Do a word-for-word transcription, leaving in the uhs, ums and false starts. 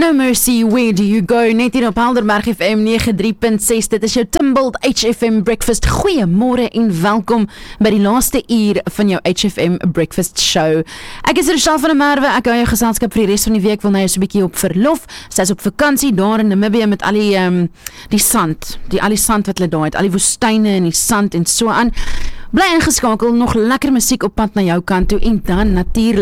No Mercy, Where Do You Go? Net hier op Helderberg F M nege drie punt ses. Dit is jou Timbald H F M Breakfast. Goeiemôre en welkom by die laaste uur van jou H F M Breakfast Show. Ek is Rochelle van der Merwe. Ek hou jou geselskap vir die res van die week. Wil nou so 'n bietjie op verlof. Sy is op vakansie daar in Namibië met al die um, die sand, die al die sand wat hulle daar het, al die woestyne en die sand en so aan. Bly ingeskakel, nog lekker musiek op pad na jou kant toe en dan natuurlik